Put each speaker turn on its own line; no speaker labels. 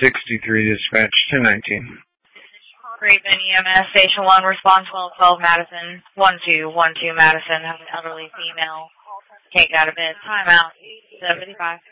63 dispatch 1019.
Raven EMS Station 1, response 1212 Madison, 1212 Madison, have an elderly female. Take out a bit. Timeout. 75.